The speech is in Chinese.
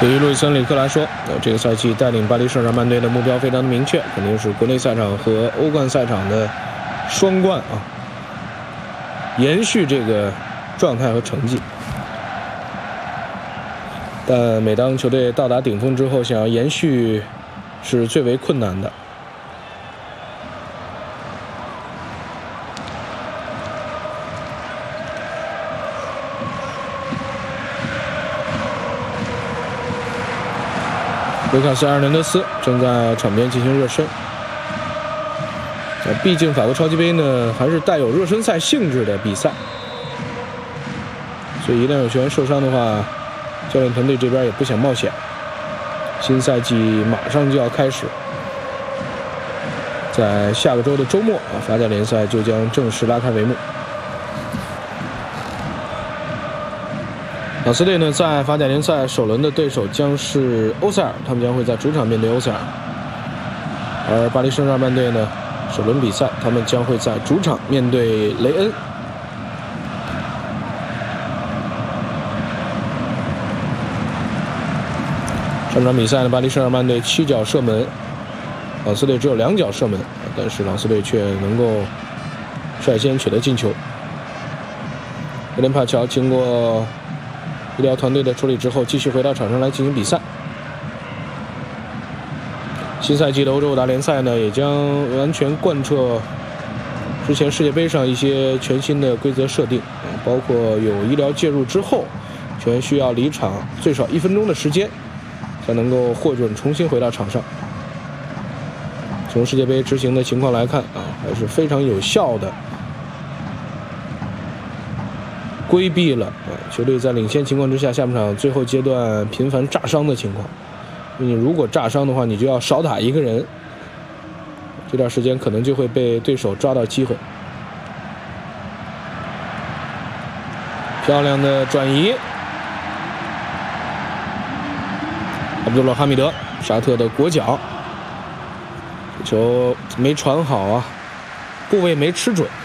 对于路易斯·恩里克来说，这个赛季带领巴黎圣日耳曼队的目标非常的明确，肯定是国内赛场和欧冠赛场的双冠啊，延续这个状态和成绩。但每当球队到达顶峰之后，想要延续是最为困难的。卢卡斯·埃尔南德斯正在场边进行热身。毕竟法国超级杯呢，还是带有热身赛性质的比赛，所以一旦有球员受伤的话，教练团队这边也不想冒险。新赛季马上就要开始，在下个周的周末法甲联赛就将正式拉开帷幕。朗斯队呢，在法甲联赛首轮的对手将是欧塞尔，他们将会在主场面对欧塞尔。而巴黎圣日耳曼队呢，首轮比赛他们将会在主场面对雷恩。上场比赛呢，巴黎圣日耳曼队7脚射门，朗斯队只有2脚射门，但是朗斯队却能够率先取得进球。格连帕乔经过医疗团队的处理之后，继续回到场上来进行比赛。新赛季的欧洲五大联赛呢，也将完全贯彻之前世界杯上一些全新的规则设定，包括有医疗介入之后，球员需要离场最少1分钟的时间，才能够获准重新回到场上。从世界杯执行的情况来看还是非常有效的，规避了球队在领先情况之下，下半场最后阶段频繁炸伤的情况。你如果炸伤的话，你就要少打1个人，这段时间可能就会被对手抓到机会。漂亮的转移，阿卜杜勒哈密德，沙特的国脚，球没传好啊，部位没吃准。